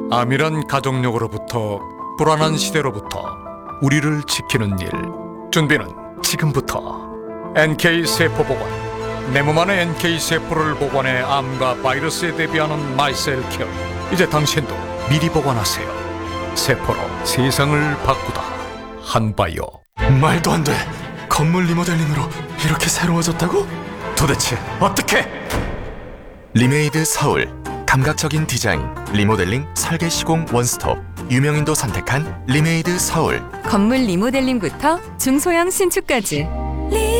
암이란 가족력으로부터 불안한 시대로부터 우리를 지키는 일. 준비는 지금부터. NK세포보관. 내 몸 안에 NK세포를 보관해 암과 바이러스에 대비하는 마이셀케어. 이제 당신도 미리 보관하세요. 세포로 세상을 바꾸다. 한바이오. 말도 안 돼. 건물 리모델링으로 이렇게 새로워졌다고? 도대체 어떻게? 리메이드 서울. 감각적인 디자인, 리모델링, 설계 시공 원스톱. 유명인도 선택한 리메이드 서울. 건물 리모델링부터 중소형 신축까지